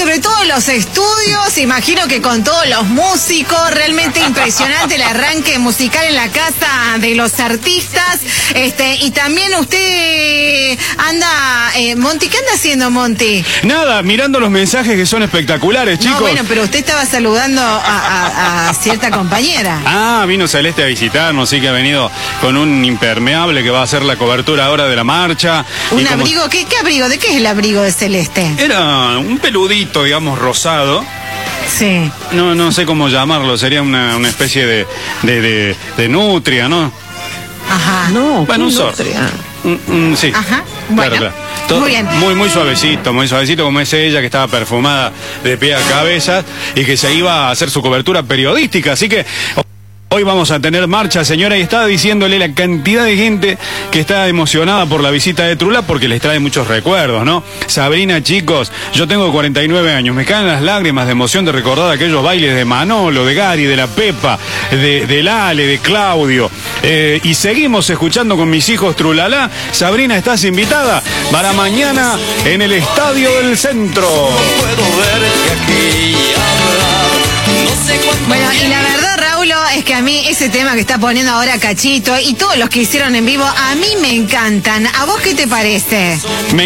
sobre todo los estudios, imagino que con todos los músicos, realmente impresionante el arranque musical en la casa de los artistas. Y también usted anda, Monty, ¿qué anda haciendo, Monty? Nada, mirando los mensajes que son espectaculares, chicos. No, bueno, pero usted estaba saludando a cierta compañera. Ah, vino Celeste a visitarnos, sí, que ha venido con un impermeable que va a hacer la cobertura ahora de la marcha. ¿Un abrigo? ¿Qué abrigo? ¿De qué es el abrigo de Celeste? Era un peludito, digamos, rosado. Sí. No sé cómo llamarlo, sería una especie de nutria, ¿no? Ajá. No, bueno, un zorro. Sí. Ajá. Bueno, claro. Todo, muy bien. Muy suavecito, como es ella, que estaba perfumada de pie a cabeza y que se iba a hacer su cobertura periodística. Así que hoy vamos a tener marcha, señora, y estaba diciéndole la cantidad de gente que está emocionada por la visita de Trula porque les trae muchos recuerdos, ¿no? Sabrina, chicos, yo tengo 49 años, me caen las lágrimas de emoción de recordar aquellos bailes de Manolo, de Gary, de la Pepa, de Lale, de Claudio. Y seguimos escuchando con mis hijos Trulalá. Sabrina, estás invitada para mañana en el Estadio del Centro. Bueno, y la verdad, Raúl, es que a mí ese tema que está poniendo ahora Cachito y todos los que hicieron en vivo, a mí me encantan. ¿A vos qué te parece?